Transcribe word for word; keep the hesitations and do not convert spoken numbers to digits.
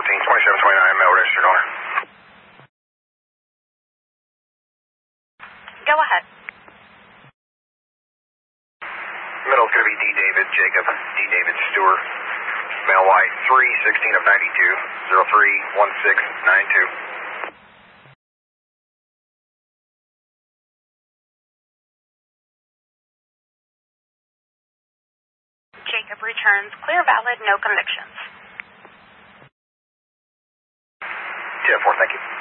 fourteen, twenty-seven, twenty-nine, mail registered owner. Go ahead. Middle's going to be D. David Jacob, D. David Stewart. Mail white, three sixteen of ninety-two, zero three one six nine two. Jacob returns clear, valid, no convictions. ten four, thank you.